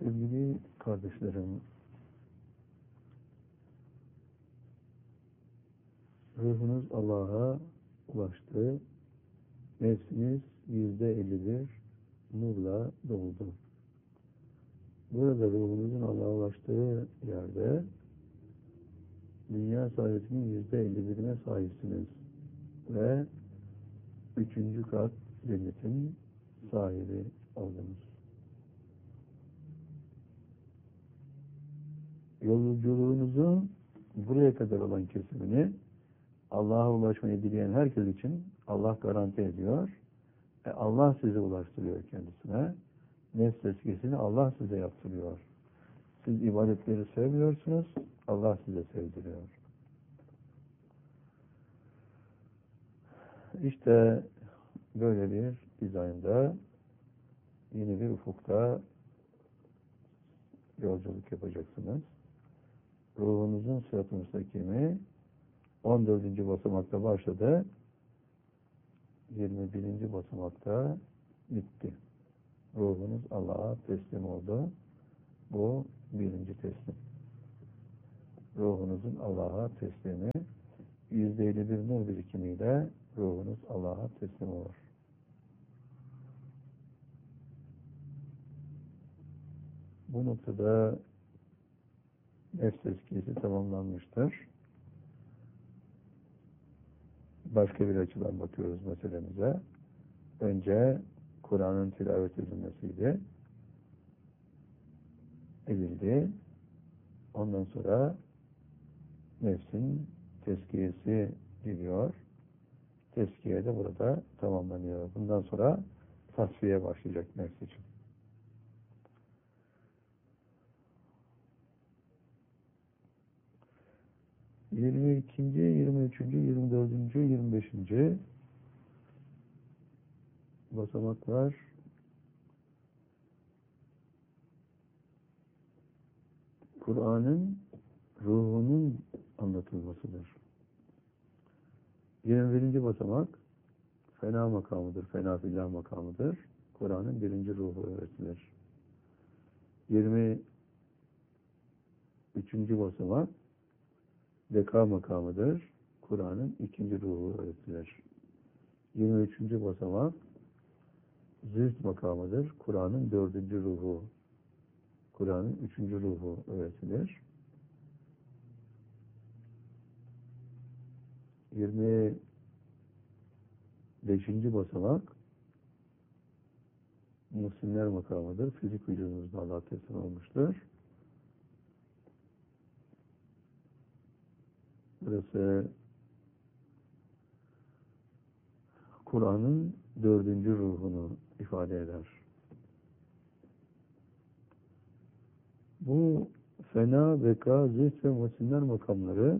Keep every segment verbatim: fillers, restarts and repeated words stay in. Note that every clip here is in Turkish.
Sevgili kardeşlerim, ruhunuz Allah'a ulaştı, nefsiniz yüzde elli bir nurla doldu. Burada ruhunuzun Allah'a ulaştığı yerde dünya sahibinin yüzde elli birine sahipsiniz ve üçüncü kat cennetin sahibi oldunuz. Yolculuğunuzun buraya kadar olan kesimini Allah'a ulaşmayı dileyen herkes için Allah garanti ediyor. E Allah sizi ulaştırıyor kendisine. Nefs tezkiyesini Allah size yaptırıyor. Siz ibadetleri sevmiyorsunuz, Allah size sevdiriyor. İşte böyle bir dizaynda yeni bir ufukta yolculuk yapacaksınız. Ruhunuzun sırat-ı müstakimi on dördüncü basamakta başladı. yirmi birinci basamakta bitti. Ruhunuz Allah'a teslim oldu. Bu birinci teslim. Ruhunuzun Allah'a teslimi yüzde elli bir nur birikimiyle ruhunuz Allah'a teslim olur. Bu noktada nefs tezkiyesi tamamlanmıştır. Başka bir açıdan bakıyoruz meselemize. Önce Kur'an'ın tilavet edilmesiydi. Edildi. Ondan sonra nefsin tezkiyesi geliyor. Tezkiye de burada tamamlanıyor. Bundan sonra tasfiye başlayacak nefs için. yirmi ikinci, yirmi üçüncü, yirmi dördüncü, yirmi beşinci basamaklar Kur'an'ın ruhunun anlatılmasıdır. yirmi birinci basamak fena makamıdır, fena fillah makamıdır. Kur'an'ın birinci ruhu öğretilir. yirmi üçüncü basamak Beka makamıdır. Kur'an'ın ikinci ruhu öğretilir. yirmi üçüncü basamak Zühd makamıdır. Kur'an'ın dördüncü ruhu. Kur'an'ın üçüncü ruhu öğretilir. yirmi beşinci basamak Muhsinler makamıdır. Fizik vücudunuzda Allah'a teslim olmuştur. Burası Kur'an'ın dördüncü ruhunu ifade eder. Bu fena, beka, zühd ve muhsinler makamları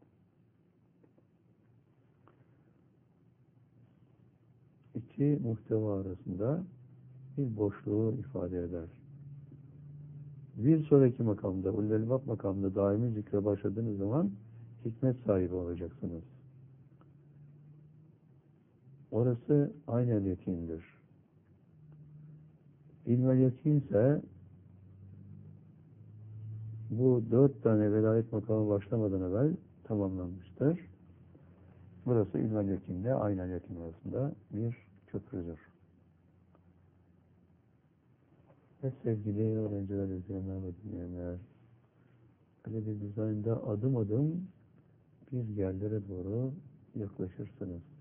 iki muhteva arasında bir boşluğu ifade eder. Bir sonraki makamda, Ulul Elbab makamında daimi zikre başladığınız zaman hikmet sahibi olacaksınız. Orası aynel yakindir. İlmel yakin ise bu dört tane velayet makamı başlamadan evvel tamamlanmıştır. Burası ilmel yakinle aynel yakin arasında bir köprüdür. Ve sevgili öğrenciler, izleyenler ve dinleyenler, böyle bir dizaynda adım adım bir yerlere doğru yaklaşırsınız.